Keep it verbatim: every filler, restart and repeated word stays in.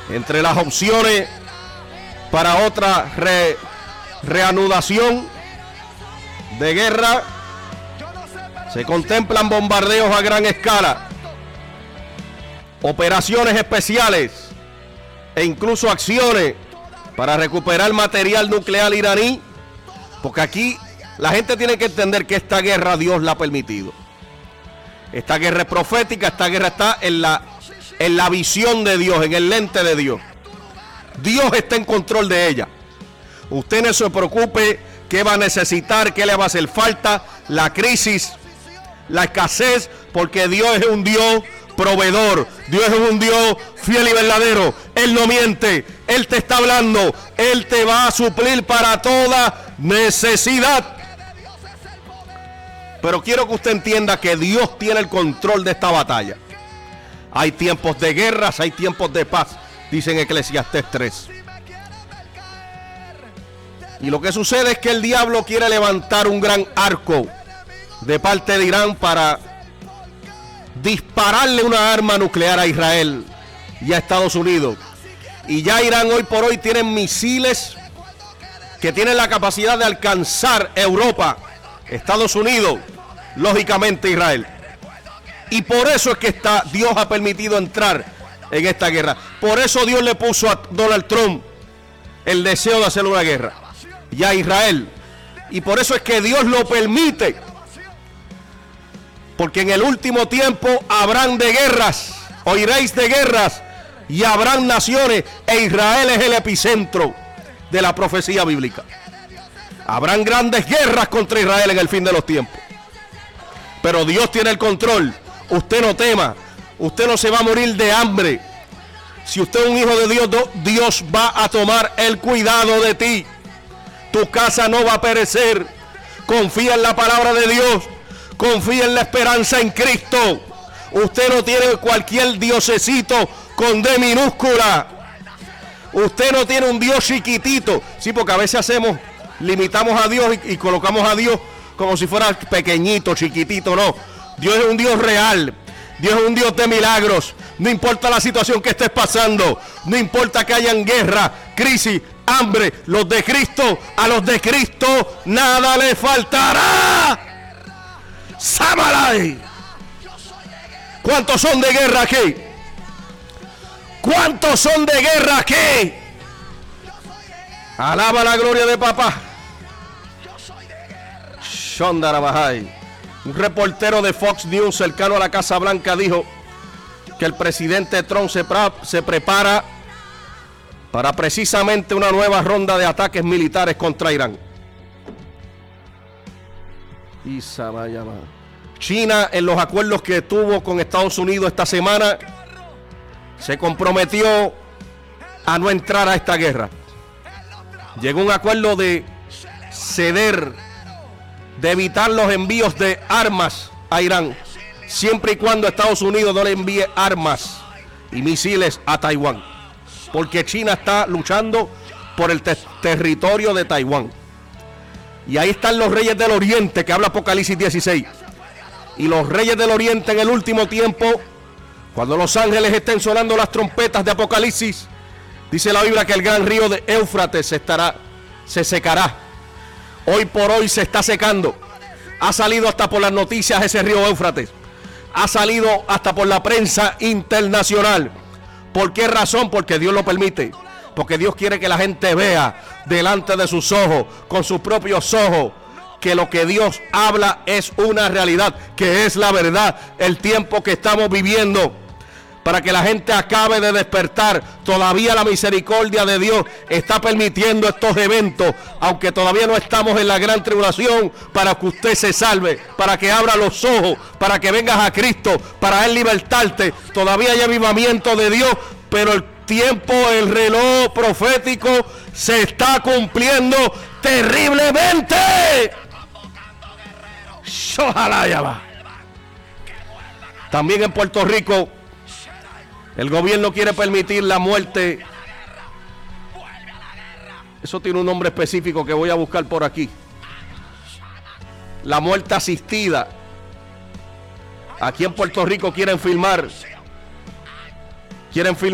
Entre las opciones para otra re, reanudación de guerra, se contemplan bombardeos a gran escala, operaciones especiales e incluso acciones para recuperar material nuclear iraní, porque aquí la gente tiene que entender que esta guerra Dios la ha permitido. Esta guerra es profética, esta guerra está en la, en la visión de Dios, en el lente de Dios. Dios está en control de ella. Usted no se preocupe qué va a necesitar, qué le va a hacer falta, la crisis, la escasez, porque Dios es un Dios proveedor. Dios es un Dios fiel y verdadero. Él no miente, Él te está hablando, Él te va a suplir para toda necesidad. Pero quiero que usted entienda que Dios tiene el control de esta batalla. Hay tiempos de guerras, hay tiempos de paz, dice en Eclesiastés tres. Y lo que sucede es que el diablo quiere levantar un gran arco de parte de Irán para dispararle una arma nuclear a Israel y a Estados Unidos. Y ya Irán hoy por hoy tiene misiles que tienen la capacidad de alcanzar Europa, Estados Unidos, lógicamente Israel. Y por eso es que está, Dios ha permitido entrar en esta guerra. Por eso Dios le puso a Donald Trump el deseo de hacer una guerra y a Israel. Y por eso es que Dios lo permite. Porque en el último tiempo habrán de guerras, oiréis de guerras, y habrán naciones, e Israel es el epicentro de la profecía bíblica. Habrán grandes guerras contra Israel en el fin de los tiempos. Pero Dios tiene el control. Usted no tema, usted no se va a morir de hambre. Si usted es un hijo de Dios, Dios va a tomar el cuidado de ti. Tu casa no va a perecer. Confía en la palabra de Dios. Confía en la esperanza en Cristo. Usted no tiene cualquier diosecito con D minúscula. Usted no tiene un Dios chiquitito. Sí, porque a veces hacemos, limitamos a Dios y, y colocamos a Dios como si fuera pequeñito, chiquitito. No, Dios es un Dios real. Dios es un Dios de milagros. No importa la situación que estés pasando, no importa que hayan guerra, crisis, hambre, los de Cristo, a los de Cristo nada les faltará. ¡Samalay! ¿Cuántos son de guerra aquí? ¿Cuántos son de guerra aquí? Alaba la gloria de papá. Shondarabajay. Un reportero de Fox News cercano a la Casa Blanca dijo que el presidente Trump se, se prepara para precisamente una nueva ronda de ataques militares contra Irán. China, en los acuerdos que tuvo con Estados Unidos esta semana, se comprometió a no entrar a esta guerra. Llegó un acuerdo de ceder, de evitar los envíos de armas a Irán, siempre y cuando Estados Unidos no le envíe armas y misiles a Taiwán, porque China está luchando por el te- territorio de Taiwán. Y ahí están los reyes del oriente, que habla Apocalipsis dieciséis. Y los reyes del oriente en el último tiempo, cuando los ángeles estén sonando las trompetas de Apocalipsis, dice la Biblia que el gran río de Éufrates se, estará, se secará. Hoy por hoy se está secando. Ha salido hasta por las noticias ese río Éufrates. Ha salido hasta por la prensa internacional. ¿Por qué razón? Porque Dios lo permite. Porque Dios quiere que la gente vea delante de sus ojos, con sus propios ojos, que lo que Dios habla es una realidad, que es la verdad, el tiempo que estamos viviendo. Para que la gente acabe de despertar. Todavía la misericordia de Dios está permitiendo estos eventos, aunque todavía no estamos en la gran tribulación, para que usted se salve, para que abra los ojos, para que vengas a Cristo, para Él libertarte. Todavía hay avivamiento de Dios, pero el tiempo, el reloj profético se está cumpliendo terriblemente. Ojalá ya va. También en Puerto Rico, el gobierno quiere permitir la muerte. Eso tiene un nombre específico que voy a buscar por aquí. La muerte asistida. Aquí en Puerto Rico quieren filmar. Quieren filmar.